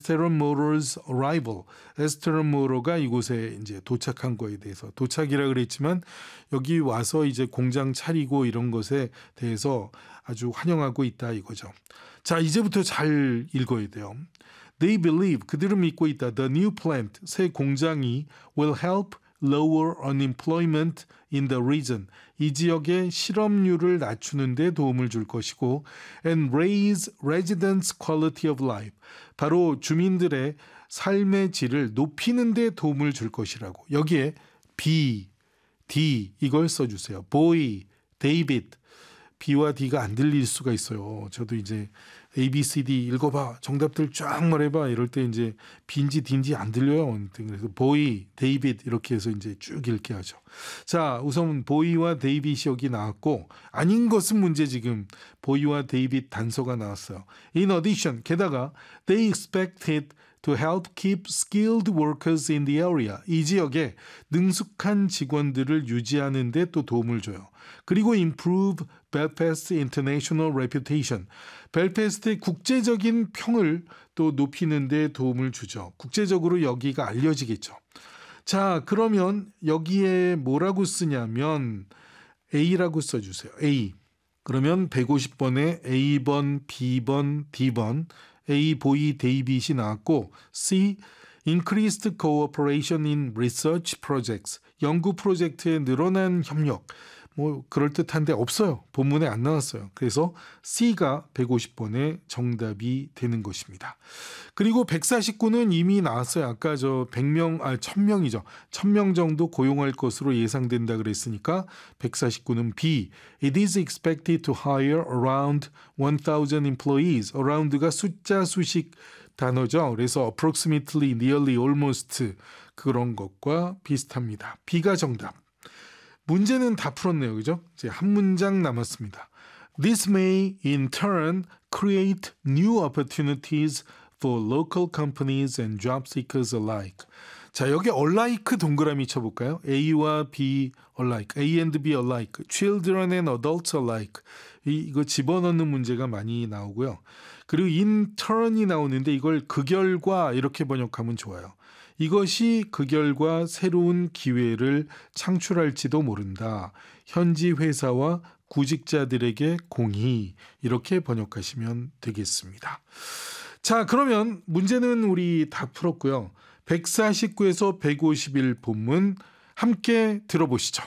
에스테론 모터's arrival. 에스테론 모터가 이곳에 이제 도착한 거에 대해서 도착이라 그랬지만 여기 와서 이제 공장 차리고 이런 것에 대해서 아주 환영하고 있다 이거죠. 자, 이제부터 잘 읽어야 돼요. They believe, 그들은 믿고 있다. The new plant, 새 공장이 will help lower unemployment in the region. 이 지역의 실업률을 낮추는 데 도움을 줄 것이고 and raise residents' quality of life. 바로 주민들의 삶의 질을 높이는 데 도움을 줄 것이라고. 여기에 B, D 이걸 써주세요. Boy, David. B와 D가 안 들릴 수가 있어요. 저도 이제 A, B, C, D 읽어봐. 정답들 쫙 말해봐. 이럴 때 이제 B인지 D인지 안 들려요. 그래서 보이, 데이빗 이렇게 해서 이제 쭉 읽게 하죠. 자, 우선 보이와 데이빗이 여기 나왔고 아닌 것은 문제 지금 보이와 데이빗 단서가 나왔어요. In addition, 게다가 they expected to help keep skilled workers in the area. 이 지역에 능숙한 직원들을 유지하는 데 또 도움을 줘요. 그리고 improve Belfast international reputation. 벨패스트의 국제적인 평을 또 높이는 데 도움을 주죠. 국제적으로 여기가 알려지겠죠. 자, 그러면 여기에 뭐라고 쓰냐면 A라고 써주세요. A. 그러면 150번에 A번, B번, D번 A, 보이, 데이빗이 나왔고 C, increased cooperation in research projects. 연구 프로젝트에 늘어난 협력. 뭐 그럴듯한데 없어요. 본문에 안 나왔어요. 그래서 C가 150번의 정답이 되는 것입니다. 그리고 149는 이미 나왔어요. 아까 저 1000명이죠. 1000명 정도 고용할 것으로 예상된다 그랬으니까 149는 B. It is expected to hire around 1000 employees. around가 숫자 수식 단어죠. 그래서 approximately, nearly, almost 그런 것과 비슷합니다. B가 정답. 문제는 다 풀었네요. 그죠? 이제 한 문장 남았습니다. This may in turn create new opportunities for local companies and job seekers alike. 자, 여기 alike 동그라미 쳐볼까요? A와 B alike, A and B alike, children and adults alike. 이거 집어넣는 문제가 많이 나오고요. 그리고 in turn이 나오는데 이걸 그 결과 이렇게 번역하면 좋아요. 이것이 그 결과 새로운 기회를 창출할지도 모른다. 현지 회사와 구직자들에게 공히 이렇게 번역하시면 되겠습니다. 자, 그러면 문제는 우리 다 풀었고요. 149에서 151 본문 함께 들어보시죠.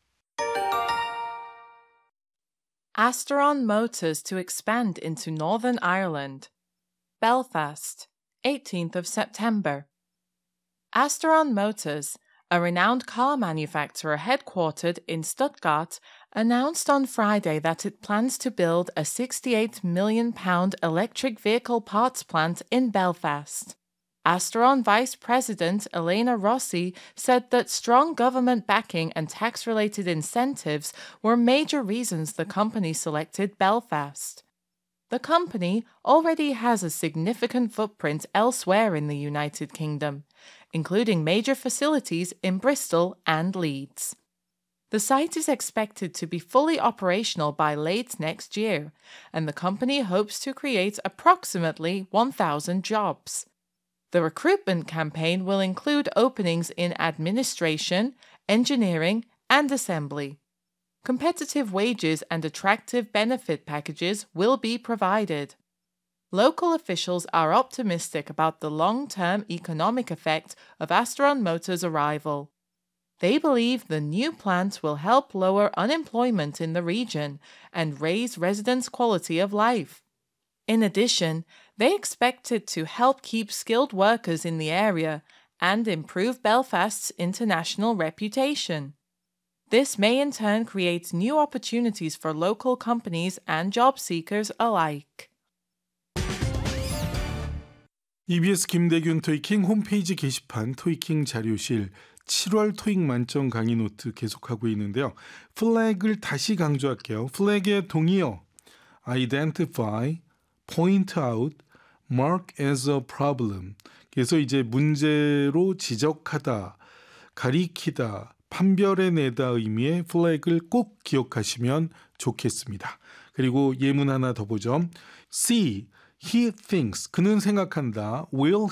Asteron Motors to expand into Northern Ireland. Belfast, 18th of September. Asteron Motors, a renowned car manufacturer headquartered in Stuttgart, announced on Friday that it plans to build a £68 million electric vehicle parts plant in Belfast. Asteron Vice President Elena Rossi said that strong government backing and tax-related incentives were major reasons the company selected Belfast. The company already has a significant footprint elsewhere in the United Kingdom, including major facilities in Bristol and Leeds. The site is expected to be fully operational by late next year, and the company hopes to create approximately 1,000 jobs. The recruitment campaign will include openings in administration, engineering, and assembly. Competitive wages and attractive benefit packages will be provided. Local officials are optimistic about the long-term economic effect of Asteron Motors' arrival. They believe the new plant will help lower unemployment in the region and raise residents' quality of life. In addition, they expect it to help keep skilled workers in the area and improve Belfast's international reputation. This may in turn create new opportunities for local companies and job seekers alike. EBS 김대균 토익킹 홈페이지 게시판 토익킹 자료실 7월 토익 만점 강의 노트 계속하고 있는데요. 플래그를 다시 강조할게요. 플래그의 동의어 identify, point out, mark as a problem. 그래서 이제 문제로 지적하다, 가리키다, 판별해내다 의미의 플래그를 꼭 기억하시면 좋겠습니다. 그리고 예문 하나 더 보죠. C. He thinks, 그는 생각한다. Will